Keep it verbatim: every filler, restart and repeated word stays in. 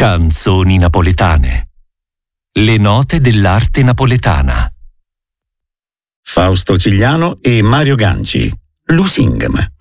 Canzoni napoletane. Le note dell'arte napoletana. Fausto Cigliano e Mario Ganci. Lusingam.